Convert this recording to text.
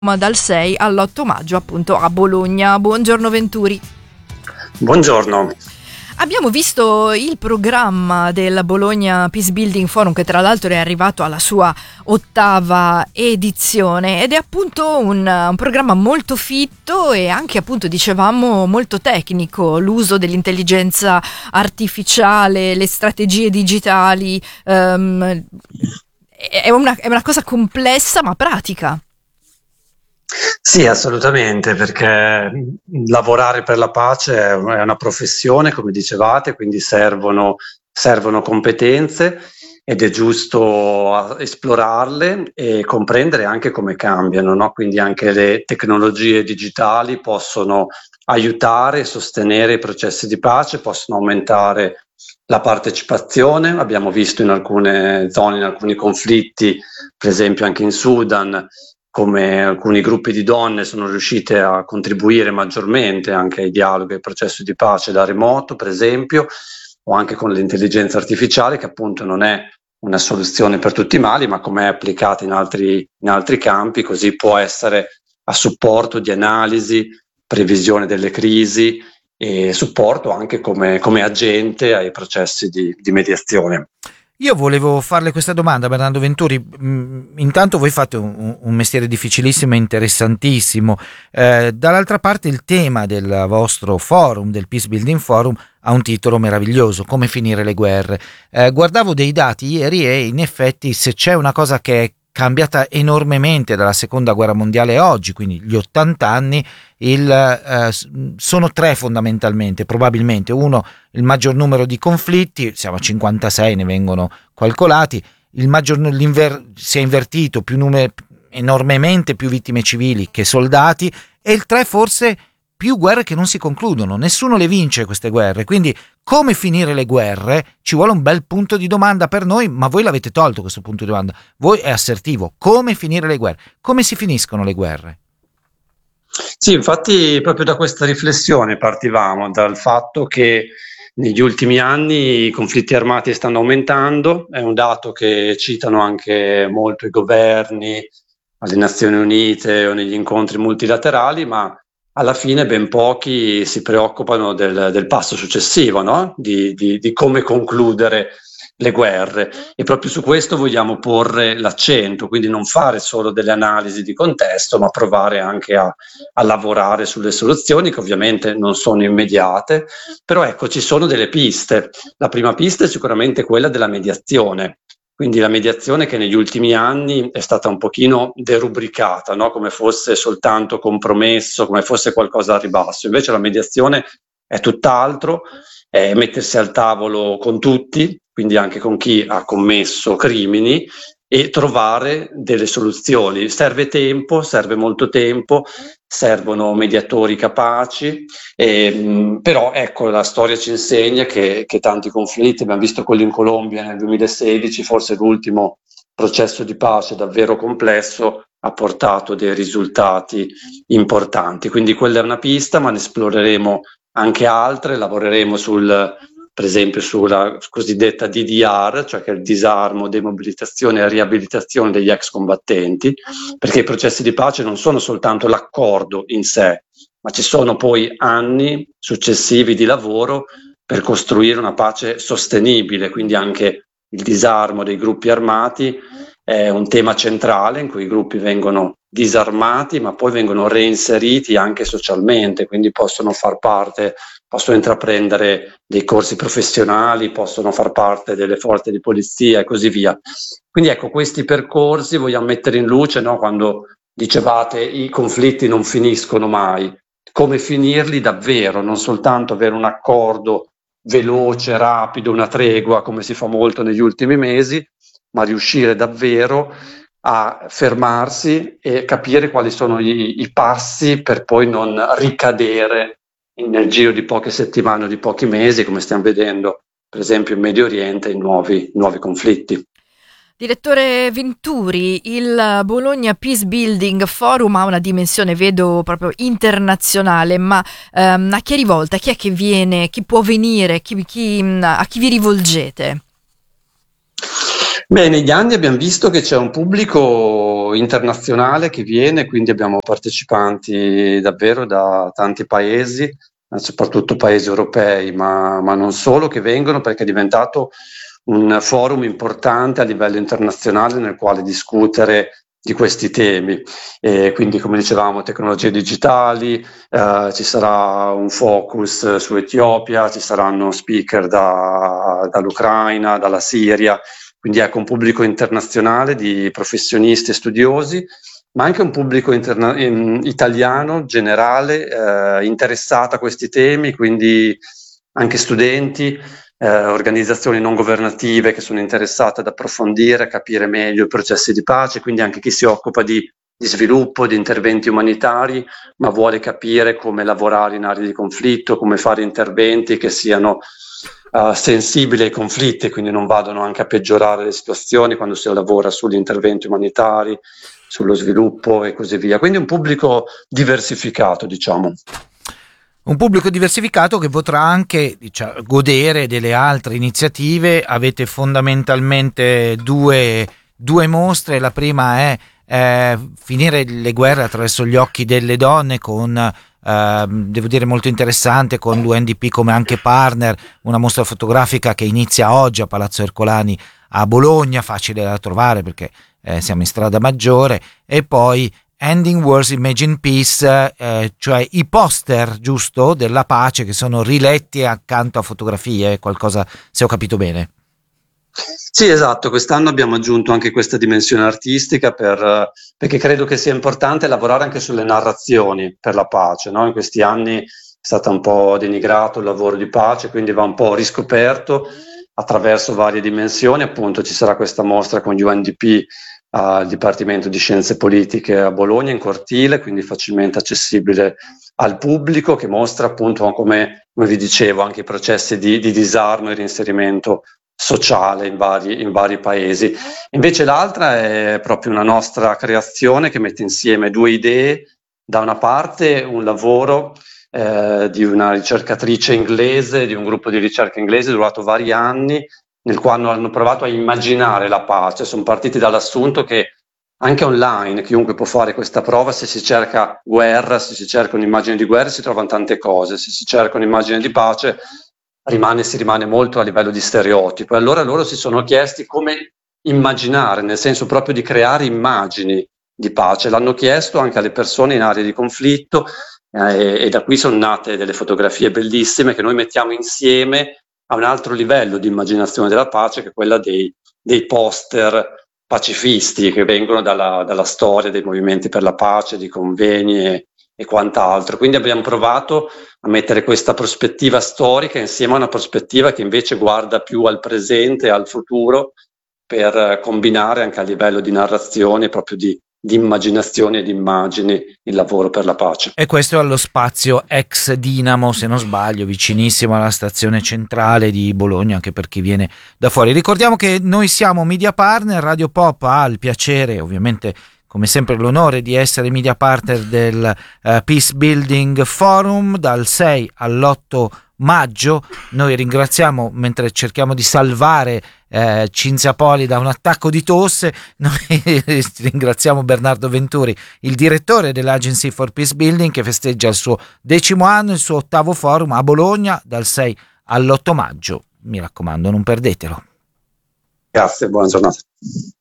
ma dal 6 all'8 maggio appunto a Bologna. Buongiorno Venturi. Buongiorno. Abbiamo visto il programma del Bologna Peace Building Forum, che tra l'altro è arrivato alla sua 8ª edizione, ed è appunto un programma molto fitto e anche, appunto, dicevamo, molto tecnico. L'uso dell'intelligenza artificiale, le strategie digitali, è una cosa complessa ma pratica. Sì, assolutamente, perché lavorare per la pace è una professione, come dicevate, quindi servono competenze ed è giusto esplorarle e comprendere anche come cambiano, no? Quindi anche le tecnologie digitali possono aiutare e sostenere i processi di pace, possono aumentare la partecipazione. Abbiamo visto in alcune zone, in alcuni conflitti, per esempio anche in Sudan, come alcuni gruppi di donne sono riuscite a contribuire maggiormente anche ai dialoghi e ai processi di pace da remoto, per esempio, o anche con l'intelligenza artificiale, che appunto non è una soluzione per tutti i mali, ma come è applicata in altri campi, così può essere a supporto di analisi, previsione delle crisi e supporto anche come agente ai processi di mediazione. Io volevo farle questa domanda, Bernardo Venturi. Intanto voi fate un mestiere difficilissimo e interessantissimo. Dall'altra parte il tema del vostro forum, del Peace Building Forum, ha un titolo meraviglioso: come finire le guerre. Guardavo dei dati ieri e in effetti, se c'è una cosa che è cambiata enormemente dalla seconda guerra mondiale a oggi, quindi gli 80 anni, sono 3 fondamentalmente, probabilmente. Uno, il maggior numero di conflitti, siamo a 56, ne vengono calcolati, si è invertito, enormemente più vittime civili che soldati, e il 3, forse più guerre che non si concludono, nessuno le vince queste guerre. Quindi come finire le guerre ci vuole un bel punto di domanda per noi, ma voi l'avete tolto questo punto di domanda. Voi è assertivo: come finire le guerre, come si finiscono le guerre? Sì, infatti proprio da questa riflessione partivamo, dal fatto che negli ultimi anni i conflitti armati stanno aumentando. È un dato che citano anche molto i governi, alle Nazioni Unite o negli incontri multilaterali, ma alla fine ben pochi si preoccupano del passo successivo, no? Di come concludere le guerre, e proprio su questo vogliamo porre l'accento, quindi non fare solo delle analisi di contesto, ma provare anche a lavorare sulle soluzioni, che ovviamente non sono immediate, però ecco, ci sono delle piste. La prima pista è sicuramente quella della mediazione. Quindi la mediazione, che negli ultimi anni è stata un pochino derubricata, no? Come fosse soltanto compromesso, come fosse qualcosa a ribasso. Invece la mediazione è tutt'altro, è mettersi al tavolo con tutti, quindi anche con chi ha commesso crimini, e trovare delle soluzioni. Serve tempo, serve molto tempo, servono mediatori capaci, però ecco, la storia ci insegna che tanti conflitti, abbiamo visto quello in Colombia nel 2016, forse l'ultimo processo di pace davvero complesso, ha portato dei risultati importanti. Quindi quella è una pista, ma ne esploreremo anche altre. Lavoreremo per esempio sulla cosiddetta DDR, cioè che è il disarmo, demobilitazione e riabilitazione degli ex combattenti, perché i processi di pace non sono soltanto l'accordo in sé, ma ci sono poi anni successivi di lavoro per costruire una pace sostenibile. Quindi anche il disarmo dei gruppi armati è un tema centrale, in cui i gruppi vengono disarmati ma poi vengono reinseriti anche socialmente, quindi possono intraprendere dei corsi professionali, possono far parte delle forze di polizia e così via. Quindi ecco, questi percorsi vogliamo mettere in luce, no? Quando dicevate i conflitti non finiscono mai, come finirli davvero, non soltanto avere un accordo veloce, rapido, una tregua come si fa molto negli ultimi mesi, ma riuscire davvero a fermarsi e capire quali sono i passi per poi non ricadere nel giro di poche settimane o di pochi mesi, come stiamo vedendo per esempio in Medio Oriente, in nuovi conflitti. Direttore Venturi, il Bologna Peace Building Forum ha una dimensione, vedo, proprio internazionale, ma a chi è rivolta? Chi è che viene? Chi può venire? A chi vi rivolgete? Beh, negli anni abbiamo visto che c'è un pubblico internazionale che viene, quindi abbiamo partecipanti davvero da tanti paesi, soprattutto paesi europei, ma non solo, che vengono perché è diventato un forum importante a livello internazionale nel quale discutere di questi temi. E quindi, come dicevamo, tecnologie digitali, ci sarà un focus su Etiopia, ci saranno speaker dall'Ucraina, dalla Siria. Quindi ecco un pubblico internazionale di professionisti e studiosi, ma anche un pubblico italiano generale interessato a questi temi, quindi anche studenti, organizzazioni non governative che sono interessate ad approfondire, a capire meglio i processi di pace, quindi anche chi si occupa di sviluppo, di interventi umanitari, ma vuole capire come lavorare in aree di conflitto, come fare interventi che siano sensibili ai conflitti, quindi non vadano anche a peggiorare le situazioni quando si lavora sugli interventi umanitari, sullo sviluppo e così via. Quindi un pubblico diversificato, diciamo. Un pubblico diversificato che potrà anche, diciamo, godere delle altre iniziative. Avete fondamentalmente due mostre. La prima è finire le guerre attraverso gli occhi delle donne, con devo dire molto interessante, con l'UNDP come anche partner, una mostra fotografica che inizia oggi a Palazzo Ercolani a Bologna, facile da trovare perché siamo in Strada Maggiore. E poi Ending Wars, Imagine Peace, cioè i poster, giusto, della pace che sono riletti accanto a fotografie, qualcosa, se ho capito bene. Sì, esatto, quest'anno abbiamo aggiunto anche questa dimensione artistica perché credo che sia importante lavorare anche sulle narrazioni per la pace, no? In questi anni è stato un po' denigrato il lavoro di pace, quindi va un po' riscoperto attraverso varie dimensioni. Appunto ci sarà questa mostra con UNDP al Dipartimento di Scienze Politiche a Bologna, in cortile, quindi facilmente accessibile al pubblico, che mostra appunto come vi dicevo anche i processi di disarmo e reinserimento sociale in vari paesi. Invece l'altra è proprio una nostra creazione che mette insieme due idee: da una parte un lavoro di una ricercatrice inglese, di un gruppo di ricerca inglese durato vari anni, nel quale hanno provato a immaginare la pace. Sono partiti dall'assunto che anche online chiunque può fare questa prova: se si cerca guerra, se si cerca un'immagine di guerra, si trovano tante cose; se si cerca un'immagine di pace si rimane molto a livello di stereotipo. E allora loro si sono chiesti come immaginare, nel senso proprio di creare immagini di pace. L'hanno chiesto anche alle persone in aree di conflitto, e da qui sono nate delle fotografie bellissime che noi mettiamo insieme a un altro livello di immaginazione della pace, che è quella dei poster pacifisti che vengono dalla storia dei movimenti per la pace, di convegni e quant'altro. Quindi abbiamo provato a mettere questa prospettiva storica insieme a una prospettiva che invece guarda più al presente e al futuro, per combinare anche a livello di narrazione, proprio di immaginazione e di immagini, il lavoro per la pace. E questo è allo spazio ex Dinamo, se non sbaglio, vicinissimo alla stazione centrale di Bologna, anche per chi viene da fuori. Ricordiamo che noi siamo media partner. Radio Pop ha il piacere, ovviamente come sempre l'onore, di essere media partner del Peace Building Forum dal 6 all'8 maggio. Noi ringraziamo, mentre cerchiamo di salvare Cinzia Poli da un attacco di tosse, noi ringraziamo Bernardo Venturi, il direttore dell'Agency for Peace Building, che festeggia il suo 10° anno, il suo 8º forum a Bologna dal 6 all'8 maggio. Mi raccomando, non perdetelo. Grazie, buona giornata.